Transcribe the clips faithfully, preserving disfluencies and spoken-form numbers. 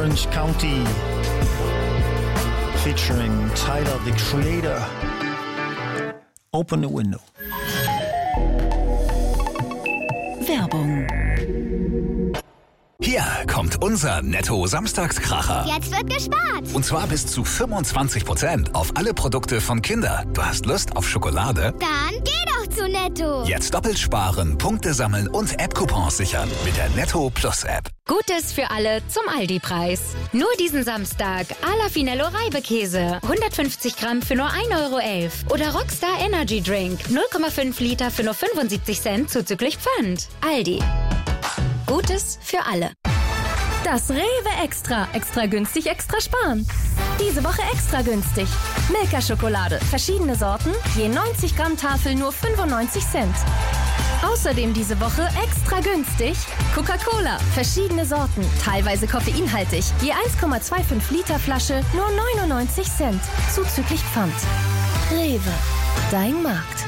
Orange County featuring Tyler, the Creator. Open the window. Werbung. Hier kommt unser Netto-Samstagskracher. Jetzt wird gespart. Und zwar bis zu fünfundzwanzig Prozent auf alle Produkte von Kinder. Du hast Lust auf Schokolade? Dann geh doch zu Netto. Jetzt doppelt sparen, Punkte sammeln und App-Coupons sichern mit der Netto Plus App. Gutes für alle zum Aldi-Preis. Nur diesen Samstag Ala Finello Reibekäse. hundertfünfzig Gramm für nur ein Euro elf. Oder Rockstar Energy Drink. null Komma fünf Liter für nur fünfundsiebzig Cent zuzüglich Pfand. Aldi. Gutes für alle. Das Rewe Extra. Extra günstig, extra sparen. Diese Woche extra günstig. Milka-Schokolade. Verschiedene Sorten. Je neunzig Gramm Tafel nur fünfundneunzig Cent. Außerdem diese Woche extra günstig. Coca-Cola. Verschiedene Sorten. Teilweise koffeinhaltig. Je eins Komma fünfundzwanzig Liter Flasche nur neunundneunzig Cent. Zuzüglich Pfand. Rewe. Dein Markt.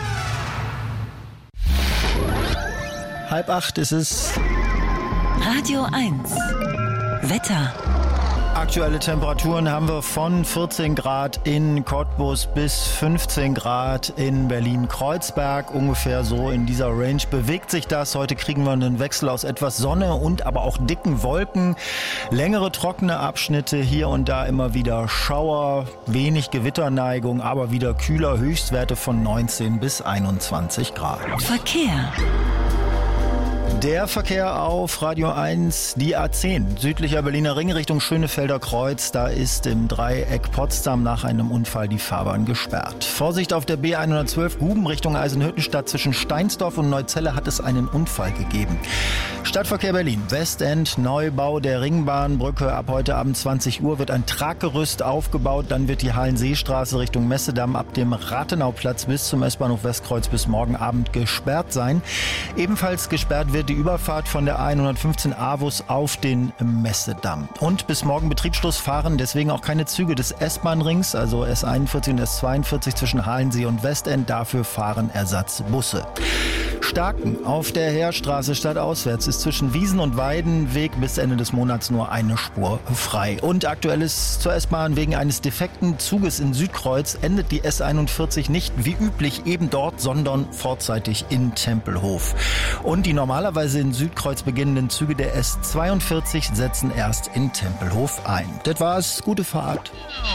Halb acht ist es. Radio eins. Wetter. Aktuelle Temperaturen haben wir von vierzehn Grad in Cottbus bis fünfzehn Grad in Berlin-Kreuzberg. Ungefähr so in dieser Range bewegt sich das. Heute kriegen wir einen Wechsel aus etwas Sonne und aber auch dicken Wolken. Längere trockene Abschnitte, hier und da immer wieder Schauer, wenig Gewitterneigung, aber wieder kühler. Höchstwerte von neunzehn bis einundzwanzig Grad. Verkehr. Der Verkehr auf Radio eins, die A zehn, südlicher Berliner Ring Richtung Schönefelder Kreuz. Da ist im Dreieck Potsdam nach einem Unfall die Fahrbahn gesperrt. Vorsicht auf der B hundertzwölf Guben Richtung Eisenhüttenstadt. Zwischen Steinsdorf und Neuzelle hat es einen Unfall gegeben. Stadtverkehr Berlin, Westend, Neubau der Ringbahnbrücke. Ab heute Abend zwanzig Uhr wird ein Traggerüst aufgebaut. Dann wird die Hallenseestraße Richtung Messedamm ab dem Rathenauplatz bis zum S-Bahnhof Westkreuz bis morgen Abend gesperrt sein. Ebenfalls gesperrt wird die Überfahrt von der A hundertfünfzehn Avus auf den Messedamm. Und bis morgen Betriebsschluss fahren deswegen auch keine Züge des S-Bahn-Rings, also S einundvierzig und S zweiundvierzig zwischen Halensee und Westend. Dafür fahren Ersatzbusse. Starken auf der Heerstraße stadtauswärts ist zwischen Wiesen und Weidenweg bis Ende des Monats nur eine Spur frei. Und aktuell ist zur S-Bahn wegen eines defekten Zuges in Südkreuz endet die S einundvierzig nicht wie üblich eben dort, sondern vorzeitig in Tempelhof. Und die normalerweise in Südkreuz beginnenden Züge der S zweiundvierzig setzen erst in Tempelhof ein. Das war's. Gute Fahrt.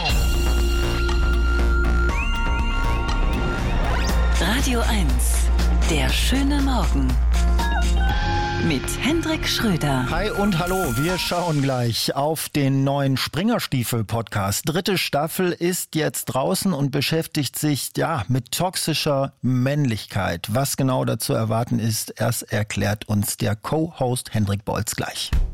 Radio eins. Der schöne Morgen. Mit Hendrik Schröder. Hi und hallo, wir schauen gleich auf den neuen Springerstiefel-Podcast. Dritte Staffel ist jetzt draußen und beschäftigt sich ja mit toxischer Männlichkeit. Was genau dazu erwarten ist, erst erklärt uns der Co-Host Hendrik Bolz gleich.